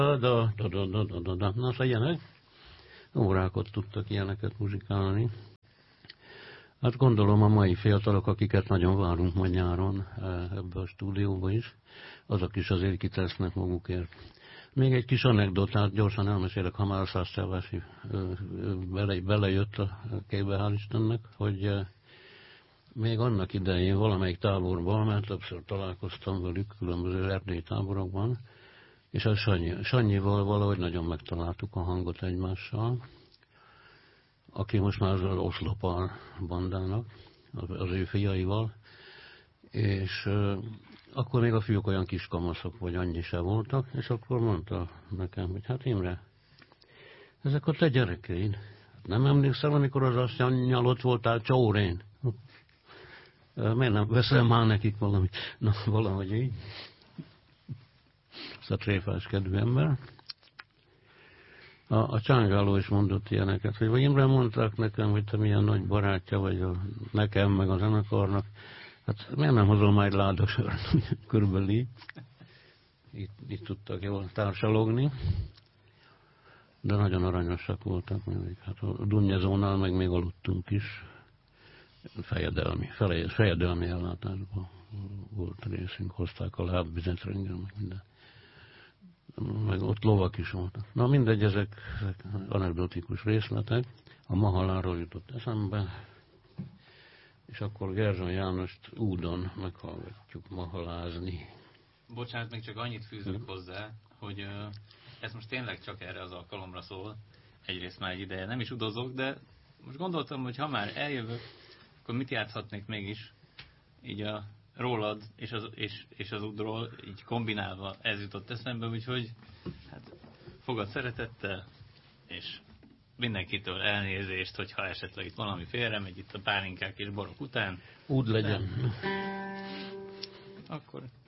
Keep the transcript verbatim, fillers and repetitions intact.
Na, szóval ilyenek. Órákat tudtak ilyeneket muzsikálni. Hát gondolom a mai fiatalok, akiket nagyon várunk majd nyáron ebbe a stúdióba is, azok is azért kitesznek magukért. Még egy kis anekdotát gyorsan elmesélek, ha már a Szászcsávási bele, belejött a képbe, hál' Istennek, hogy még annak idején valamelyik táborban, mert többször találkoztam velük különböző erdélyi táborokban, és a Sanyi, Sanyival valahogy nagyon megtaláltuk a hangot egymással, aki most már az Oszlopar bandának, az ő fiaival, és uh, akkor még a fiúk olyan kis kamaszok, vagy annyi se voltak, és akkor mondta nekem, hogy hát Imre, ezek a te gyerekeid. Nem emlékszel, amikor az asszonnyal ott voltál Csórén? Miért nem veszel már nekik valamit? Na, valahogy így. Ez a tréfás kedvű ember. A, a Csángáló is mondott ilyeneket, hogy vagy Imre, mondták nekem, hogy te milyen nagy barátja vagy a, nekem, meg a zenekarnak. Hát miért nem hozol már egy ládasört? Körülbelül így. Itt, itt tudtak jól társalogni. De nagyon aranyosak voltak. Még. Hát a Dunnyezónál meg még aludtunk is. Fejedelmi, fejedelmi ellátásban volt részünk, hozták a lábvizet reggel, meg minden. Meg ott lovak is voltak. Na mindegy, ezek, ezek anekdotikus részletek. A Mahaláról jutott eszembe, és akkor Gerzson Jánost údon meghallgatjuk mahalázni. Bocsánat, még csak annyit fűzök hozzá, hogy uh, ez most tényleg csak erre az alkalomra szól. Egyrészt már egy ideje nem is udozok, de most gondoltam, hogy ha már eljövök, akkor mit játszhatnék mégis így a rólad és az, és, és az udról így kombinálva, ez jutott eszembe, úgyhogy hát fogad szeretettel, és mindenkitől elnézést, hogyha esetleg itt valami félremegy itt a pálinkák és borok után. Úgy legyen. Akkor